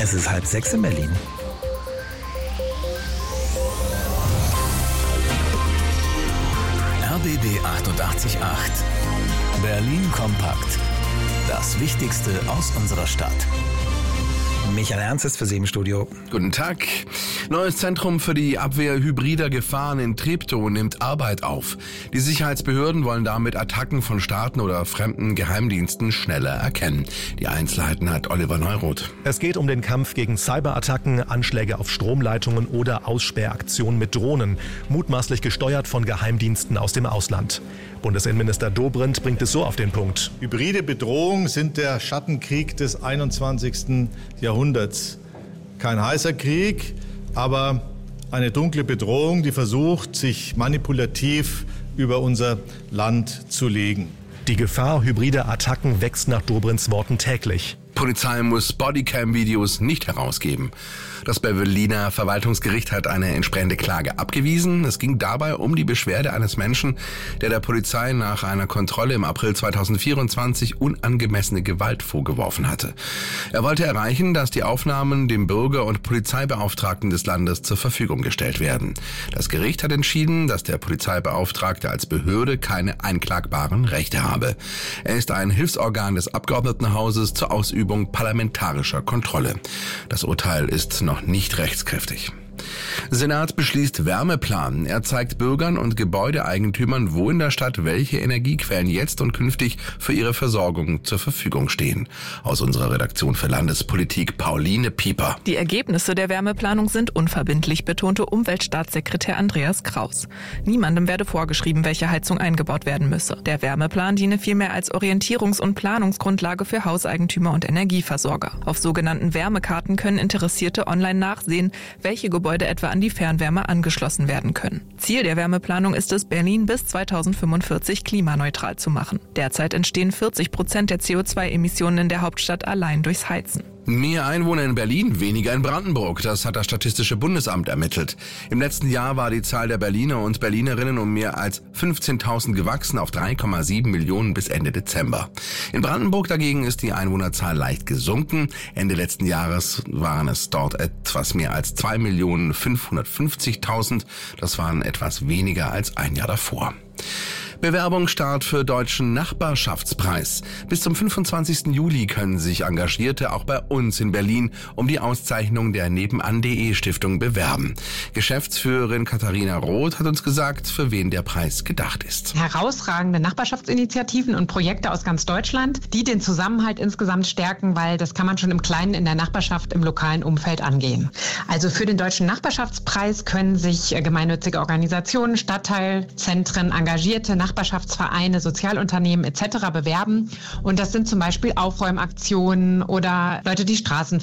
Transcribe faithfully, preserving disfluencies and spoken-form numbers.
Es ist halb sechs in Berlin. R B B achtundachtzig Komma acht. Berlin kompakt. Das Wichtigste aus unserer Stadt. Michael Ernst ist für Sie im Studio. Guten Tag. Neues Zentrum für die Abwehr hybrider Gefahren in Treptow nimmt Arbeit auf. Die Sicherheitsbehörden wollen damit Attacken von Staaten oder fremden Geheimdiensten schneller erkennen. Die Einzelheiten hat Oliver Neuroth. Es geht um den Kampf gegen Cyberattacken, Anschläge auf Stromleitungen oder Aussperraktionen mit Drohnen, mutmaßlich gesteuert von Geheimdiensten aus dem Ausland. Bundesinnenminister Dobrindt bringt es so auf den Punkt. Hybride Bedrohungen sind der Schattenkrieg des einundzwanzigsten Jahrhunderts. Kein heißer Krieg, aber eine dunkle Bedrohung, die versucht, sich manipulativ über unser Land zu legen. Die Gefahr hybrider Attacken wächst nach Dobrindts Worten täglich. Polizei muss Bodycam-Videos nicht herausgeben. Das Berliner Verwaltungsgericht hat eine entsprechende Klage abgewiesen. Es ging dabei um die Beschwerde eines Menschen, der der Polizei nach einer Kontrolle im April zweitausendvierundzwanzig unangemessene Gewalt vorgeworfen hatte. Er wollte erreichen, dass die Aufnahmen dem Bürger- und Polizeibeauftragten des Landes zur Verfügung gestellt werden. Das Gericht hat entschieden, dass der Polizeibeauftragte als Behörde keine einklagbaren Rechte habe. Er ist ein Hilfsorgan des Abgeordnetenhauses zur Ausübung parlamentarischer Kontrolle. Das Urteil ist noch nicht rechtskräftig. Senat beschließt Wärmeplan. Er zeigt Bürgern und Gebäudeeigentümern, wo in der Stadt welche Energiequellen jetzt und künftig für ihre Versorgung zur Verfügung stehen. Aus unserer Redaktion für Landespolitik Pauline Pieper. Die Ergebnisse der Wärmeplanung sind unverbindlich, betonte Umweltstaatssekretär Andreas Kraus. Niemandem werde vorgeschrieben, welche Heizung eingebaut werden müsse. Der Wärmeplan diene vielmehr als Orientierungs- und Planungsgrundlage für Hauseigentümer und Energieversorger. Auf sogenannten Wärmekarten können Interessierte online nachsehen, welche Gebäude etwa an die Fernwärme angeschlossen werden können. Ziel der Wärmeplanung ist es, Berlin bis zweitausendfünfundvierzig klimaneutral zu machen. Derzeit entstehen vierzig Prozent der C O zwei Emissionen in der Hauptstadt allein durchs Heizen. Mehr Einwohner in Berlin, weniger in Brandenburg. Das hat das Statistische Bundesamt ermittelt. Im letzten Jahr war die Zahl der Berliner und Berlinerinnen um mehr als fünfzehntausend gewachsen auf drei Komma sieben Millionen bis Ende Dezember. In Brandenburg dagegen ist die Einwohnerzahl leicht gesunken. Ende letzten Jahres waren es dort etwas mehr als zwei Millionen fünfhundertfünfzigtausend. Das waren etwas weniger als ein Jahr davor. Bewerbungsstart für Deutschen Nachbarschaftspreis. Bis zum fünfundzwanzigsten Juli können sich Engagierte auch bei uns in Berlin um die Auszeichnung der Nebenan.de Stiftung bewerben. Geschäftsführerin Katharina Roth hat uns gesagt, für wen der Preis gedacht ist. Herausragende Nachbarschaftsinitiativen und Projekte aus ganz Deutschland, die den Zusammenhalt insgesamt stärken, weil das kann man schon im Kleinen in der Nachbarschaft, im lokalen Umfeld angehen. Also für den Deutschen Nachbarschaftspreis können sich gemeinnützige Organisationen, Stadtteilzentren, engagierte Nachbarschaftsvereine, Sozialunternehmen et cetera bewerben. Und das sind zum Beispiel Aufräumaktionen oder Leute, die Straßen